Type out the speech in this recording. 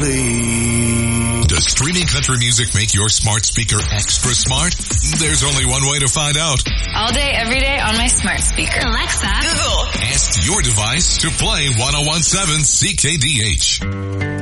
believe. Does streaming country music make your smart speaker extra smart? There's only one way to find out. All day, every day on my smart speaker. Alexa, Google. Ask your device to play 101.7 CKDH.